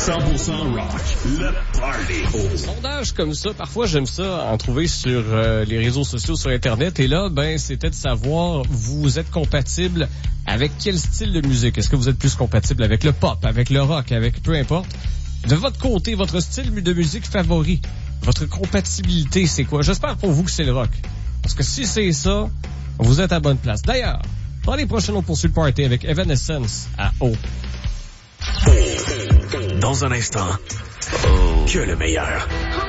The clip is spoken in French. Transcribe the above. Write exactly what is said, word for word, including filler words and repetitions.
cent pour cent rock, le party. Sondage comme ça, parfois j'aime ça en trouver sur euh, les réseaux sociaux, sur Internet. Et là, ben, c'était de savoir, vous êtes compatible avec quel style de musique? Est-ce que vous êtes plus compatible avec le pop, avec le rock, avec peu importe? De votre côté, votre style de musique favori, votre compatibilité, c'est quoi? J'espère pour vous que c'est le rock. Parce que si c'est ça, vous êtes à bonne place. D'ailleurs, dans les prochaines, on poursuit le party avec Evanescence à O. Dans un instant, oh. que le meilleur.